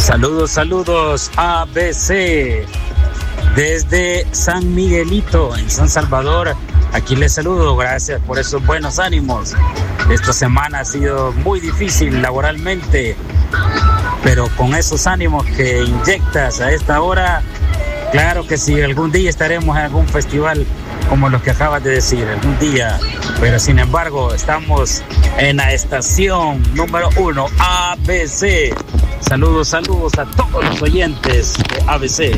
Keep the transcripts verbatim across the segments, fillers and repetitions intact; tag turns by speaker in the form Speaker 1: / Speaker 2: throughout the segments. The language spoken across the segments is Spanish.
Speaker 1: Saludos, saludos, A B C. Desde San Miguelito, en San Salvador. Aquí les saludo, gracias por esos buenos ánimos. Esta semana ha sido muy difícil laboralmente, pero con esos ánimos que inyectas a esta hora, claro que sí, algún día estaremos en algún festival como los que acabas de decir, algún día. Pero sin embargo, estamos en la estación número uno, A B C. Saludos, saludos a todos los oyentes de A B C.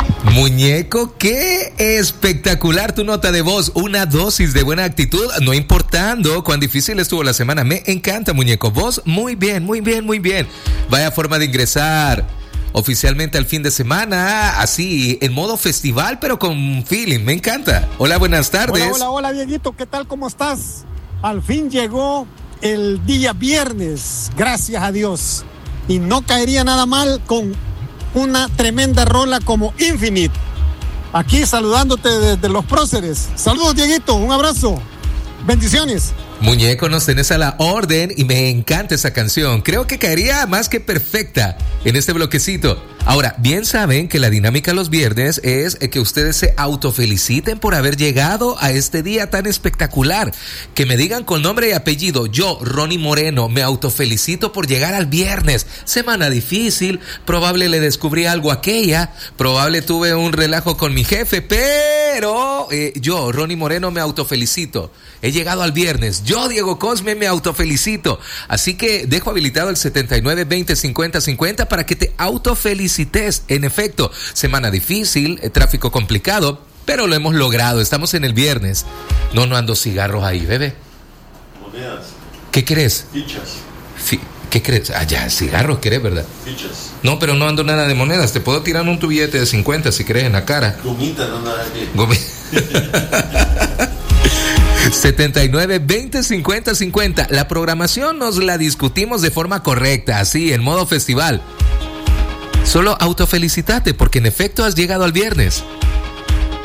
Speaker 2: Muñeco, qué espectacular tu nota de voz, una dosis de buena actitud, no importando cuán difícil estuvo la semana. Me encanta, muñeco, vos muy bien, muy bien, muy bien. Vaya forma de ingresar oficialmente al fin de semana, así en modo festival, pero con feeling, me encanta. Hola, buenas tardes.
Speaker 3: Hola, hola, hola, Dieguito, ¿qué tal? ¿Cómo estás? Al fin llegó el día viernes, gracias a Dios, y no caería nada mal con una tremenda rola como Infinite. Aquí saludándote desde los próceres. Saludos, Dieguito, un abrazo. Bendiciones.
Speaker 2: Muñeco, nos tenés a la orden y me encanta esa canción. Creo que caería más que perfecta en este bloquecito. Ahora, bien saben que la dinámica los viernes es que ustedes se autofeliciten por haber llegado a este día tan espectacular. Que me digan con nombre y apellido: yo, Ronnie Moreno, me autofelicito por llegar al viernes. Semana difícil, probable le descubrí algo a aquella, probable tuve un relajo con mi jefe, pero eh, yo, Ronnie Moreno, me autofelicito. He llegado al viernes. Yo, Diego Cosme, me autofelicito. Así que dejo habilitado el setenta y nueve veinte cincuenta cincuenta para que te autofelicites. En efecto, semana difícil, eh, tráfico complicado, pero lo hemos logrado. Estamos en el viernes. No, no ando cigarros ahí, bebé.
Speaker 4: Monedas.
Speaker 2: ¿Qué crees?
Speaker 4: Fichas.
Speaker 2: Fi- ¿Qué crees? Ah, ya, cigarros querés, ¿verdad?
Speaker 4: Fichas.
Speaker 2: No, pero no ando nada de monedas. Te puedo tirar un tu billete de cincuenta si querés en la cara.
Speaker 4: Gomita, no nada aquí.
Speaker 2: Gomi- setenta y nueve veinte cincuenta cincuenta. La programación nos la discutimos de forma correcta, así, en modo festival. Solo autofelicitate porque en efecto has llegado al viernes.